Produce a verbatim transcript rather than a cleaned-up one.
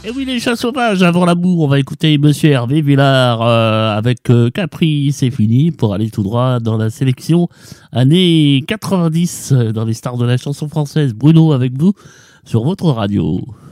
Et oui, les chats sauvages, avant l'amour, on va écouter Monsieur Hervé Villard euh, avec euh, Capri, c'est fini, pour aller tout droit dans la sélection années quatre-vingt-dix, euh, dans les stars de la chanson française. Bruno avec vous sur votre radio.